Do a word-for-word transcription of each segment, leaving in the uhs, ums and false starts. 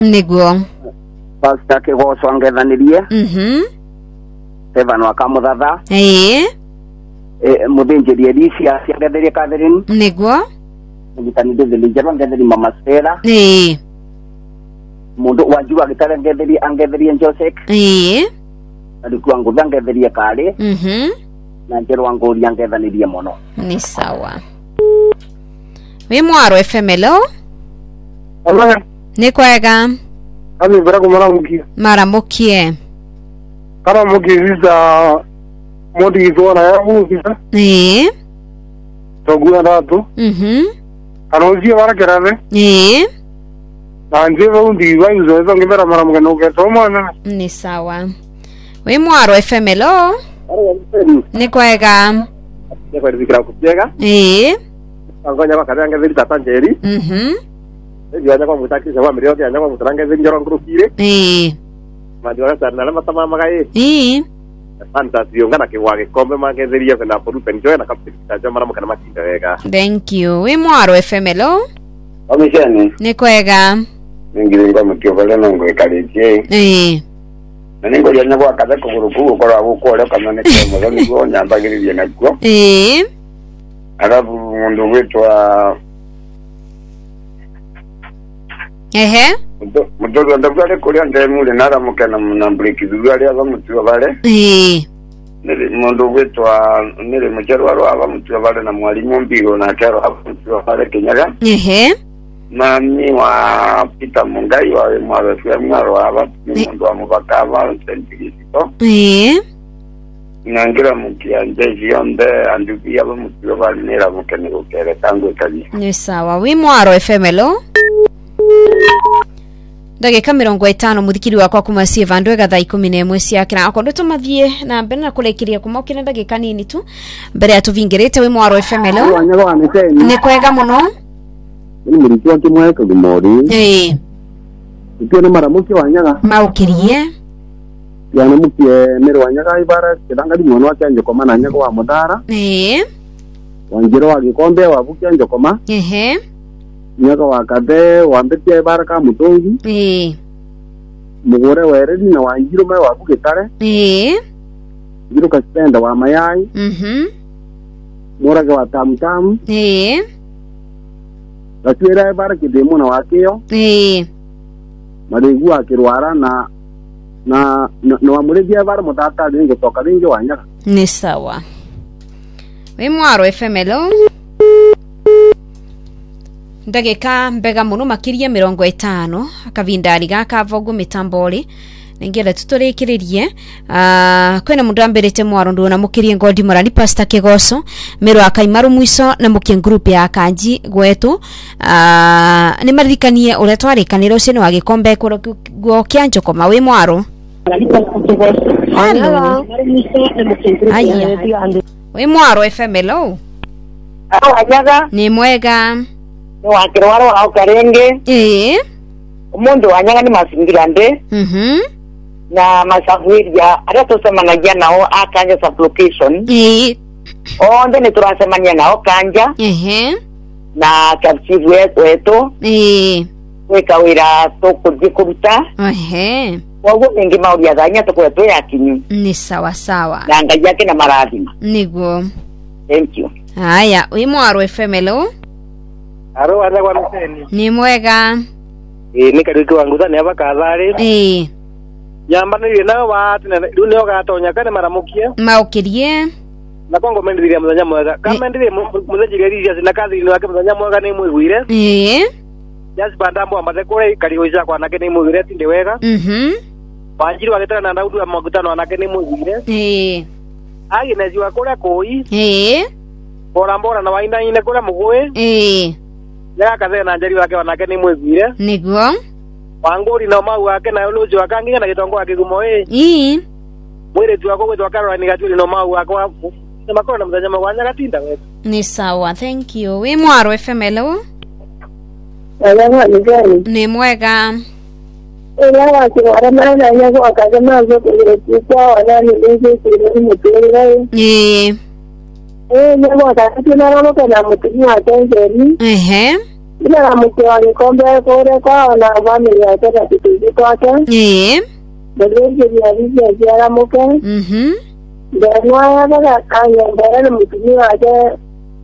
Niguo. Pastor Kigoso angethanirie. Mhm. Stefano Akamuthatha. Eh. Eh muthinjiri Elisia angethanirie Catherine. Niguo. Ngitani ndithili njero ngethanirie Mama Stella. Eh. Mundu wanjua gitare ngethanirie angethanirie Joseph. Eh. Alikuwa ngutha ngethanirie Kale. Mhm. Na njero anguri angethanirie muno. Ni sawa. We Mwaro F M hello. Hello. Ni kwega. Ami bara kumara mukia. Maramukie. Kama mukiziza modi izona ya mukia. Eh. Togua ndatu. Mhm. Anozi bara kerave. Eh. Anje undi wanzo ezo ngibera mara mugano ketoma na. Ni sawa. We Mwaro F M hello. Ni kwega. Ni kwa dikira kupiega. Eh. Angonya kwa kadanga vili tatanjeri. Mhm. Ndio anya kwa mutaki sawa mrio anya kwa mutaranga vili njoro ngurukire. Eh. Madio sana na matama magai. Eh. Fantasy ngana kiwage kombe magetheria kana porupe njoya na kapita jamaa mara mukana makinda wega. Thank you. We Mwaro F M hello. Omishani. Ni kwega. Ningiringa mukiyobale nango ekalitie. Eh. Nango yanya kwa kadako guruku ko rawo ko le kamane ko mo ni go nyamba giriye nakwo. Eh. Alafu mundu wetwa Ehe. Mudodo ndabale ko lya ndemule nara mukana na break zuri aba mutwa bale. Eh. Nili mundu wetwa nili mchero aba mutwa bale na mwalimu mbiro na kero aba mutwa bale Kenyaga. Ehe. Mami wa Peter Mungai wa Mwaro F M aba mundu wa mubakaba sentikito. Eh. Nangira mukia njeji yonde andubi aba mutwa bale nera mukene ukere tangu kali. Ni sawa. We Mwaro F M hello. Ndagika mirongo itano muthikiri wakwa kuma sie vandu ega thaa ikumi na imwe cia kira akondo tumathie na mbere na kurekiria kumokire ndagika nini tu mbere ya tuvingirite. We Mwaro F M hello. Wanyaga wa Miseni. Ni kwega muno. Ni murikiwa kimwe ka gumori. Eh. Ikio ni maramuki wanyaga. Maukirie. Yana mukie mere wanyaga ibara kidanga di mwana wake njokoma na nyago wa Mudara. Eh. Wanjiro wa Gikombe wa bukia njokoma. Ehe. Nyaga wa Kade wa Mbetia ibara ka Mutongi. Eh. Mugore weredi na wanjiro me wa Bugitare. Eh. Jiro ka spenda wa Mayai. Mhm. Murage wa Tamtam. Eh. Gaswera ibara kidemo na wakio. Eh. Marigu wa Kirwara na na no amuregi ibara mutata ringo toka ringo wanyaga. Ni sawa. We Mwaro F M hello. Ndagika mbega muno makiria mirongo itano akavindari gaka vogu mitambori ningere tuturikiririe. Ah kwena mundu ambirite Mwaro ndu na mukirie ngodi morani Pastor Kigoso mero akaimaru mwiso na mukie group ya kanji gwetu. Ah ni maririkanie ure twarikanira ucio ni wa Gikombe gwo kia Njokoma. We Mwaro. Hello. Aya. We Mwaro F M hello. Wanyaga. Ni mwega. Ni wakirwaro wa Karenge. Eh. Umundu wanyaga ni masingira nde. Mhm. Na masafuria ara tusemanagia nao akanja sublocation. Eh. Onde ni turasemania nao kanja. Ehe. Na kapchivu wetu. Eh. Weka wira tukujikuruta. Ehe. Wago mengi mauria dhanya tukwetu ya kinyu. Ni sawa sawa. Na ngaji yake na maradhima. Niguo. Thank you. Haya, we Mwaro F M hello. Aro wala kwa Miseni. Ni mwega. Eh nikariki wangu thani aba kathari. Eh. Nyamba ni na wa tena duni ogatonya kane maramukie. Maukirie. Na kwango mendiria muthenya mwega. Kama ndirie muthenya riria sina kathi ni wake muthenya mwega ni mwiguire. Eh. Just bandambo ambaze kore karigo ica kwa nake ni mwiguire tinde wega. Mhm. Wanjiri wagitana na Daudu amagutano nake ni mwiguire. Eh. Agi nezi wa kore koi. Eh. Bora mbora na waina ine kore mugwe. Eh. Ya kaze na njari wake wanake ni mwiguire. Niguo. Wanguri na mau wake na lojo wakanginya na gitongo wake gumo eh. Eh. Mwire tu wako gwa Caroline gatuli no mau wake wa sema kona mzanya mwanya gatinda wetu. Ni sawa, thank you. We Mwaro F M hello. Wanyaga ni gani? Ni mwega. Ila wakirwara na nyago akaja mazo kujirekisa wala ni nje kile mutulira. Eh. Eh nyago akaja na roho kana mutuni wa Tanzania. Ehe. Ina mke wa Gikombe kule kwa na familia yake na kitu kwake. Eh. Ndio ya hizi ya mke. Mhm. Ndio ya baba kanya ndio mtumii wake.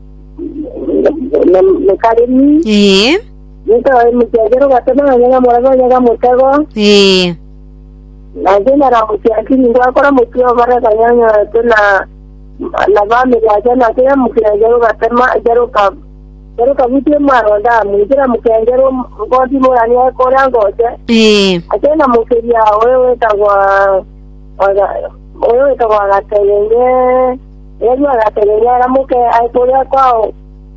Na karimi. Eh. Ndio mkejero katana nyanga mwana nyanga mutego. Eh. Na tena na mkiakini ndio akora mkio mara kanyanya tena na familia yake na tena mkejero katama jero ka jero ka vitu maro da mkira mkejero ngoti morani yako ngoje. Eh. Atena mkiria wewe tagwa wewe tagwa gatenge yeye gatenge na mke aipolia kwao.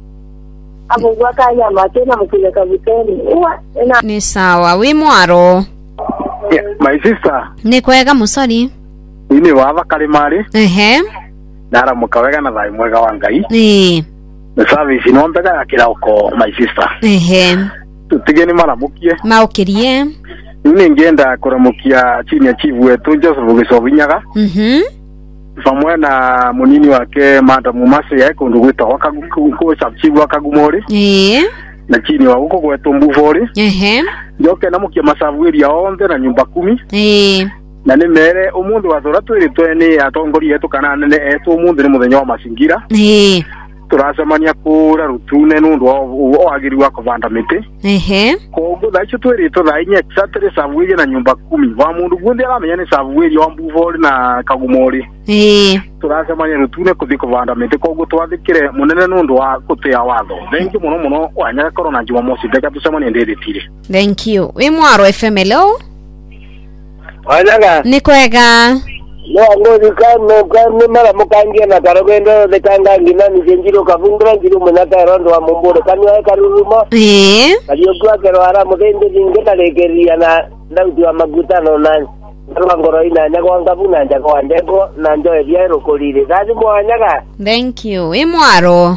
Abu gwaka nyama tena mkile kabuteni. Uwa ena Ni sawa wi mwaro. Yeah, my sister. Ni kwega musori. Ini wava kalimari. Ehe. Nara mukawega na thai mwega wa Ngai. Eh. The service no mbega ya kirauko my sister. Ehe. Tutigeni maramukie. Maukirie. Ini ngenda kuramukia chini ya chifu wetu Joseph Gisobinyaga. Mhm. Pamwe na munini wake Madam Mumasi yake ndugwita wakaguko chifu wakagumori. Eh. Na chini wa huko kwetu Mbuvori. Ehe. Njoke namukia masavuiri ya onde na nyumba kumi. Eh. Na ni mere umundu wa thora twiri twene atongori yetu kana nene etu umundu ni muthenya wa masingira. Eh. Turacemania kura rutune nundu wa agiri wa kuvanda miti. Ehe. Koguo thaicio twiri tu thainya exactly savuiri na nyumba kumi. Wa mundu gundi aramenya ni savuiri wa Mbuvori na Kagumori. Eh. Turacemania rutune kuthi kuvanda miti koguo twathikire munene nundu wa kutia watho. Thengi muno muno wanyaga korona Jumamosi ndeka tucemania ndithitire. Thank you. Wi mwaro F M hello. Wanyaga. Ni kwega. No ngozi kame kame mara mukangia na karogendo de kangangi na njenjiro kavungra njiro munaka rondo wa mumbore kanwa karuruma. Eh. Aliyo kwa kero ara mudende jingeta lekeria na dauti wa magutano na ngoro ina nyako ngabuna njako ndego na njoe biero kolire. Dadi Wanyaga. Thank you. Wi mwaro.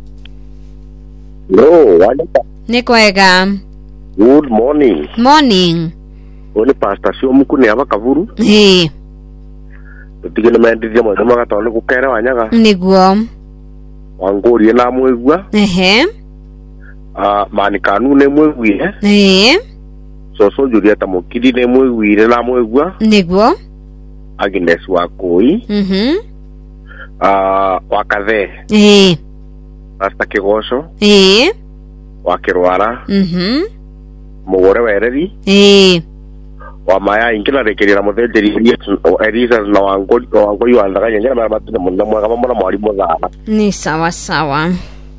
No, Wanyaga. Ni kwega. Good morning. Morning. Oni pastor sio mukune aba kavuru. Eh. Tutigene mendithia mwe maga tone gukere Wanyaga. Niguo. Wangori na mwegua. Ehe. Ah, mani kanune mwegwire. Eh. So so Julieta mukiri ne mwegwire na mwegua. Niguo. Agnes wa koi. Mhm. Ah, wakathe. Eh. Pastor Kigosho. Eh. Wakirwara. Mhm. Mugore wereri. Eh. Wa maya ingina rekerera muthejeri Elisa na wangori wangori wa ndaganya nyama mara matune munna mwaga mamona mwari muthara. Ni sawa sawa.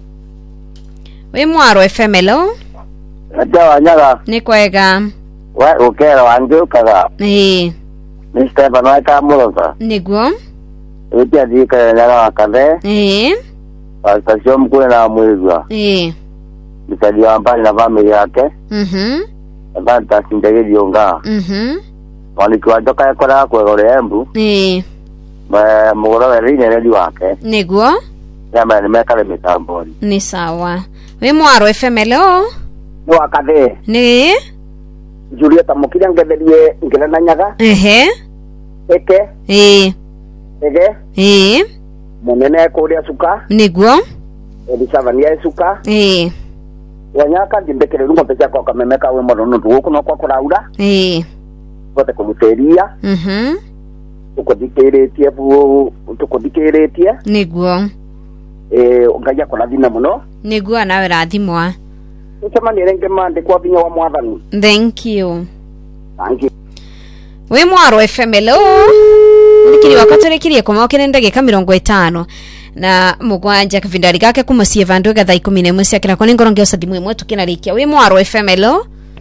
Wi mwaro F M hello. Ata Wanyaga. Ni kwega. Wa ukera wanjukaga. Eh. Mister Banwaka Muloza. Niguo. Utia dika Wanyaga wakathe. Eh. Pastor mkuu na mwegwa. Eh. Misali wa mbali na familia yake. Mhm. Banta sindege dionga. Mhm. Walikiwa joka yakora kwa gore embu. Eh. Ba mugoro werine ne wake. Niguo. Yama ni mekale mitamboni. Ni sawa. Wi mwaro F M hello. No akathe. Ni. Julieta mukira ngetherie ngena nyaga. Ehe. Eke. Eh. Ege. Eh. Munene kuria suka. Niguo. Elisavania suka. Eh. Wanyaka ndimbekere rungo pesa kwa kamemeka we mono ndu kuno kwa kuraura. Eh. Bote kumuteria. Mhm. Ukodikeretie bu ukodikeretie. Niguo. Eh ngaja kona thina muno. Niguo nawe rathimwa. Nsema ni renge mande kwa binya wa mwathani. Thank you. Thank you. Wi mwaro F M hello. Nikiri wakatorekirie komokene ndagika mirongo itano na mugwanja kavindari gake kumusie vandu gatha ikumi na imwe ciakira kone ngoronge usathi mwimwe tukinarikia. Wi mwaro F M hello.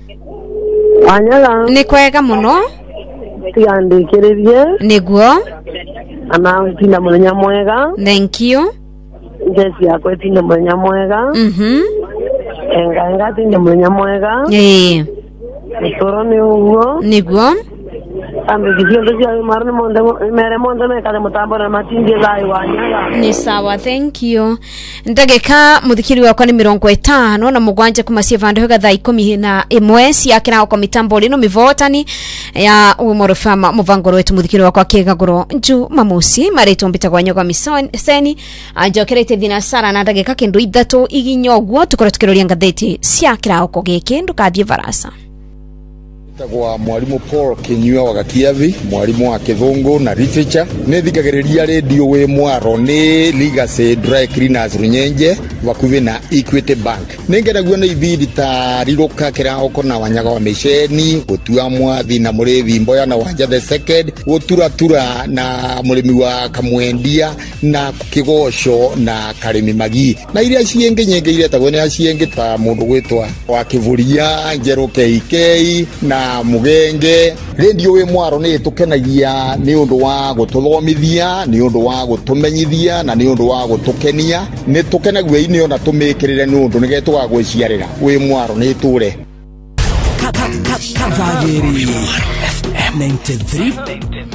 Wanyaga. Ni kwega muno. Tiandikiririe. Niguo. Ana tina muthenya mwega. Thank you. Jesi yako tina muthenya mwega. Mhm. Enga enga tina muthenya mwega. Eh. Toro ni uguo. Niguo. ambe visio ndio marne mondo mere mondo me kada mutambo na matindi lai wanya ni sawa. Thank you. Ndageka muthikiri wakwa ni mirongo itano na mugwanje kumasie vandu hoga thaa ikumi na imwe cia kirao kwa mitambo lino mivotani ya umoro fama muvangoro wetu muthikiri wakwa kigaguro nju mamusi marito mbita kwa nyoga miseni anjokerete thina sara na ndageka kindu ithatu iginyogwo tukora tukiroria ngatheti cia kirao ko giki ndukathie varasa. Kwa mwalimu Paul Kinyua wa Gakiavi, mwalimu wa Kithungu na literature. Ne thikagiriria radio we Mwaro ni Legacy Dry Cleaners Runyenje wakuve na Equity Bank. Ningera guona ibidi ta riroka kira okona wanyaga wa mesheni gutua mwathi na murevi mboya na wanja the second gutura tura na murimi wa Kamwendia na Kigosho na Karimi Magi. Na iria cienge nyenge iria tagone acienge ta mundu gwitwa wa Kivuria Njero K K na Mugenge. Radio we Mwaro ni tukenagia ni undu wa gututhomithia, ni undu wa gutumenyithia na ni undu wa gutukenia. Ni tukenagua ini ona tumikirire ni undu nige twagwiciarira we Mwaro ni ture Kavagiri F M ninety-three